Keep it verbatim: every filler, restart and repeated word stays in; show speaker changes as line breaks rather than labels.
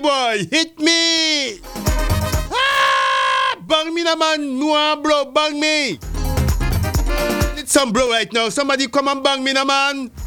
boy. Hit me. Ah, bang me, na man. No, bro, bang me. Need some bro right now. Somebody come and bang me, na man.